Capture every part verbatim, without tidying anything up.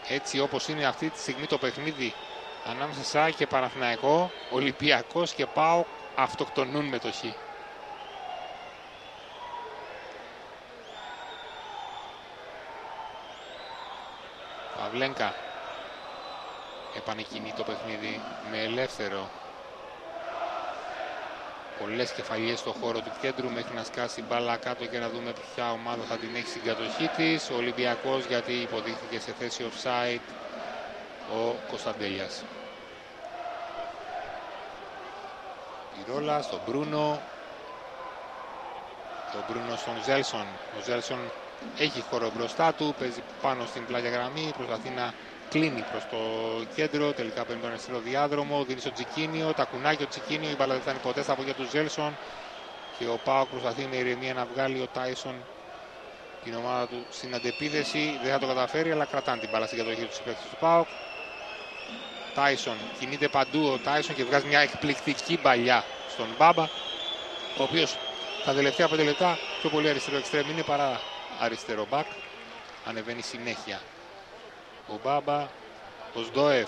Έτσι όπως είναι αυτή τη στιγμή το παιχνίδι ανάμεσα σε ΑΕΚ και Παναθηναϊκό, Ολυμπιακός και ΠΑΟΚ αυτοκτονούν με το χ. Παυλένκα επανεκκινεί το παιχνίδι με ελεύθερο. Πολλές κεφαλιές στο χώρο του κέντρου μέχρι να σκάσει μπάλα κάτω και να δούμε ποια ομάδα θα την έχει στην κατοχή της. Ο Ολυμπιακός, γιατί υποδείχθηκε σε θέση offside ο Κωνσταντέλιας. Πυρόλα στον Μπρούνο. Τον Μπρούνο στον Ζέλσον. Ο Ζέλσον έχει χώρο μπροστά του, παίζει πάνω στην πλάγια γραμμή, προσπαθεί να κλείνει προς το κέντρο, τελικά παίρνει τον αριστερό διάδρομο, δίνει στο Τσικίνιο, τα κουνάκι ο Τσικίνιο, η μπάλα δεν φτάνει ποτέ στα πόδια του Ζέλσον και ο ΠΑΟΚ προσπαθεί με ηρεμία να βγάλει ο Τάισον την ομάδα του στην αντεπίδεση, δεν θα το καταφέρει, αλλά κρατάνε την μπάλα στην κατοχή του συμπαίκτες του ΠΑΟΚ. Τάισον, κινείται παντού ο Τάισον και βγάζει μια εκπληκτική μπαλιά στον Μπάμπα, ο οποίος τα τελευταία πέντε λεπτά πιο πολύ αριστερό εξτρέμ είναι παρά αριστερό μπακ, ανεβαίνει συνέχεια. Ο Μπάμπα, ο Σντόεφ.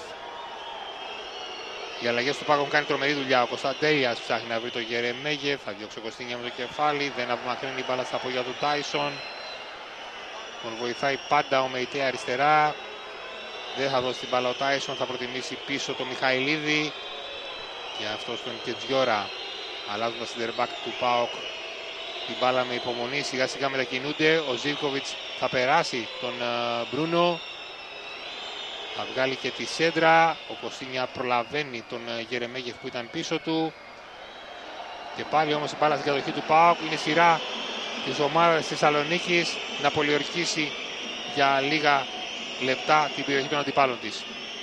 Οι αλλαγές του ΠΑΟΚ έχουν κάνει τρομερή δουλειά. Ο Κωνσταντέλιας ψάχνει να βρει το Γερεμέγεφ, θα διώξει ο Κωστίνια με το κεφάλι, δεν απομακρύνει η μπάλα στα πόδια του Τάισον. Τον βοηθάει πάντα ο Μεϊτέ αριστερά. Δεν θα δώσει την μπάλα ο Τάισον, θα προτιμήσει πίσω το Μιχαηλίδη. Και αυτός τον Κετζιόρα, αλλάζουν τα σιντερμπακ του ΠΑΟΚ την μπάλα με υπομονή, σιγά σιγά μετακινούνται. Ο Ζίβκοβιτς θα περάσει τον uh, Μπρούνο. Θα βγάλει και τη σέντρα. Ο Κωστίνια προλαβαίνει τον uh, Γερεμέγεφ που ήταν πίσω του. Και πάλι όμως η μπάλα στην κατοχή του ΠΑΟΚ. Είναι σειρά της ομάδας της Θεσσαλονίκης να πολιορκήσει για λίγα λεπτά την περιοχή των αντιπάλων της.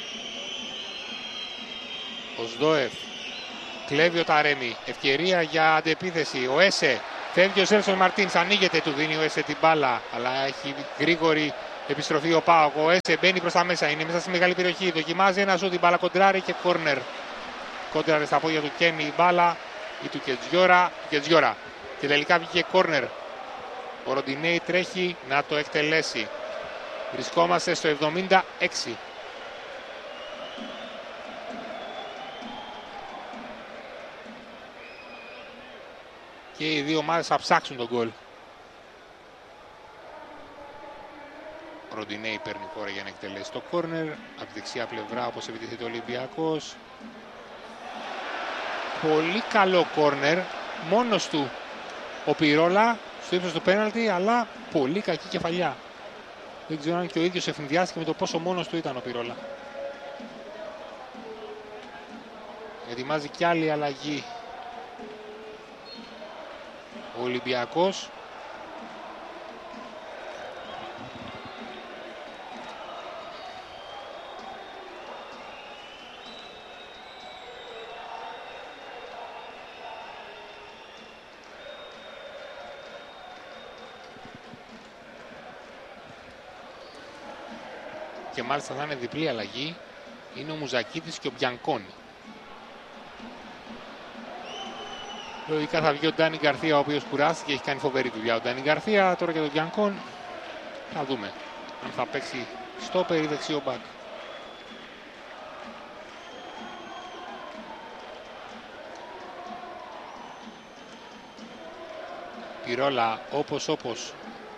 Ο Σντόεφ κλέβει ο Ταρέμι. Ευκαιρία για αντεπίθεση. Ο Έσε. Φεύγει ο Ζέλσον Μαρτίνς. Ανοίγεται. Του δίνει ο Έσε την μπάλα. Αλλά έχει γρήγορη επιστροφή ο ΠΑΟΚ. Ο Έσε μπαίνει προς τα μέσα. Είναι μέσα στη μεγάλη περιοχή. Δοκιμάζει ένα ζου. Την μπάλα κοντράρει και κόρνερ. Κόντραρε στα πόδια του Κέμι η μπάλα. Ή του Κετζιόρα. Κετζιόρα. Και τελικά βγήκε κόρνερ. Ο Ροντινέι τρέχει να το εκτελέσει. Βρισκόμαστε στο εβδομήντα έξι. Και οι δύο ομάδες θα ψάξουν τον γκολ. Ο Ροντινέι παίρνει χώρα για να εκτελέσει το κόρνερ. Από τη δεξιά πλευρά όπως επιτίθεται ο Ολυμπιακός. Πολύ καλό κόρνερ. Μόνος του ο Πυρόλα στο ύψος του πέναλτι, αλλά πολύ κακή κεφαλιά. Δεν ξέρω αν και ο ίδιος ευνηδιάστηκε με το πόσο μόνος του ήταν ο Πυρόλα. Ετοιμάζει κι άλλη αλλαγή ο Ολυμπιακός. Και μάλιστα θα είναι διπλή αλλαγή. Είναι ο Μουζακίτης και ο Μπιανκόνη. Λογικά θα βγει ο Ντάνι Γκαρθία, ο οποίος κουράστηκε και έχει κάνει φοβερή δουλειά. Ο Ντάνι Γκαρθία, τώρα και τον Μπιανκόν. Θα δούμε αν θα παίξει στόπερ ή δεξιό μπακ. Πυρόλα όπως όπως.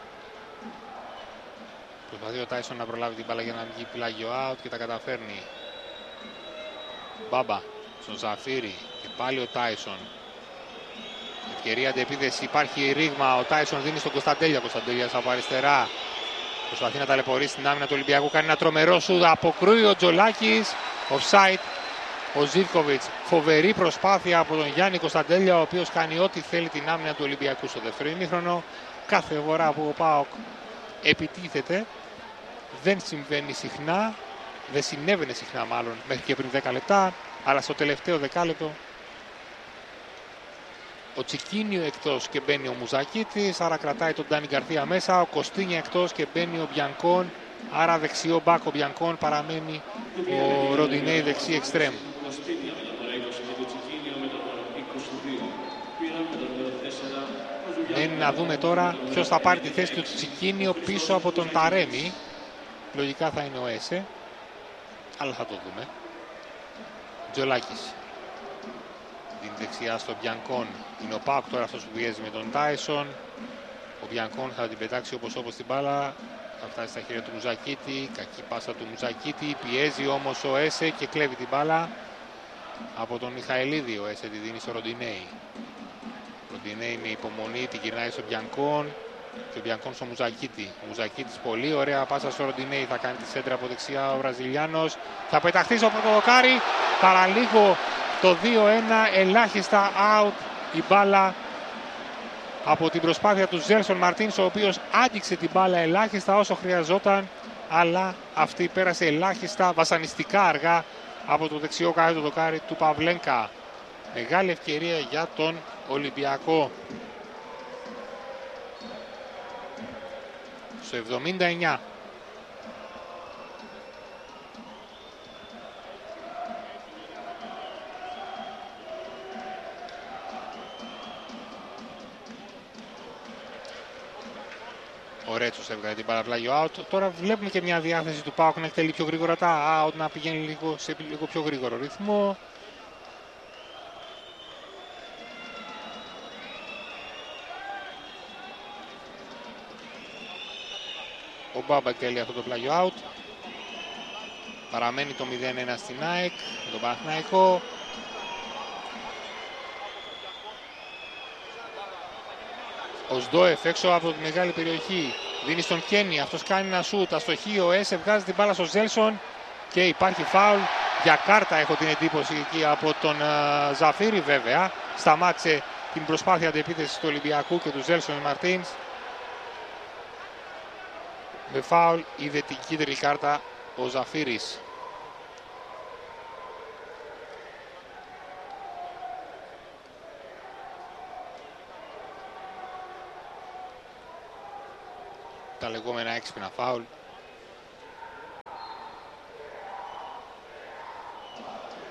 Προσπαθεί ο Τάισον να προλάβει την μπάλα για να βγει πλάγιο out και τα καταφέρνει. Μπάμπα στον Ζαφύρι και πάλι ο Τάισον. Ευκαιρία αντεπίθεση, υπάρχει ρήγμα. Ο Τάισον δίνει στον Κωνσταντέλια. Κωνσταντέλιας από αριστερά. Προσπαθεί να ταλαιπωρήσει την άμυνα του Ολυμπιακού. Κάνει ένα τρομερό σούδα. Αποκρούει ο Τζολάκης. Offside. Ο Ζίβκοβιτς. Φοβερή προσπάθεια από τον Γιάννη Κωνσταντέλια, ο οποίος κάνει ό,τι θέλει την άμυνα του Ολυμπιακού στο δεύτερο ημίχρονο. Κάθε φορά που ο ΠΑΟΚ επιτίθεται, δεν συμβαίνει συχνά, δεν συνέβαινε συχνά μάλλον μέχρι και πριν δέκα λεπτά, αλλά στο τελευταίο δεκάλεπτο ο Τσικίνιο εκτός και μπαίνει ο Μουζακίτης, άρα κρατάει τον Ντάνι Γκαρθία μέσα, ο Κωστίνια εκτός και μπαίνει ο Μπιανκόν, άρα δεξιό μπακ ο Μπιανκόν, παραμένει ο Ροντινέι δεξί εξτρέμ. Είναι να δούμε τώρα ποιος θα πάρει τη θέση του Τσικίνιο πίσω από τον Ταρέμι. λογικά θα είναι ο Έσε, αλλά θα το δούμε. Τζολάκης δίνει δεξιά στο Μπιανκόν. Είναι ο Πάκ τώρα αυτός που πιέζει με τον Τάισον. Ο Μπιανκόν θα την πετάξει όπως όπως την μπάλα. Θα φτάσει στα χέρια του Μουζακίτη. Κακή πάσα του Μουζακίτη. Πιέζει όμως ο Έσε και κλέβει την μπάλα από τον Μιχαηλίδη. Ο Έσε τη δίνει στο Ροντινέι. Ο Ροντινέι με υπομονή την γυρνάει στο Μπιανκόν. Και ο Μπιανκόν στο Μουζακίτη. Ο Μουζακίτης πολύ ωραία πάσα στο Ροντινέι. Θα κάνει τη σέντρα από δεξιά ο Βραζιλιάνος. Θα πεταχθεί στο πρώτο δοκάρι. Παραλίγο το δύο ένα. Ελάχιστα out η μπάλα από την προσπάθεια του Ζέλσον Μαρτίνς, ο οποίος άγγιξε την μπάλα ελάχιστα όσο χρειαζόταν, αλλά αυτή πέρασε ελάχιστα βασανιστικά αργά από το δεξιό κάτω δοκάρι του Παυλένκα. Μεγάλη ευκαιρία για τον Ολυμπιακό. Στο εβδομήντα εννιά. Ο Ρέτσος έβγαλε την μπάλα πλάγιο out. Τώρα βλέπουμε και μια διάθεση του ΠΑΟΚ να εκτελεί πιο γρήγορα τα out, να πηγαίνει λίγο, σε λίγο πιο γρήγορο ρυθμό. Ο Μπάμπα εκτελεί αυτό το πλάγιο out. Παραμένει το μηδέν ένα στην ΑΕΚ, με τον Παναθηναϊκό. Ο Σντόεφ έξω από τη μεγάλη περιοχή. Δίνει στον Κένι, αυτός κάνει ένα σούτ. Αστοχή ο Έσε, βγάζει την μπάλα στο Ζέλσον και υπάρχει φάουλ για κάρτα, έχω την εντύπωση, εκεί από τον uh, Ζαφίρι βέβαια. Σταμάτησε την προσπάθεια αντεπίθεσης του Ολυμπιακού και του Ζέλσον Μαρτίνς. Με φάουλ είδε την κίτρινη κάρτα ο Ζαφίρις. Τα λεγόμενα έξυπνα φάουλ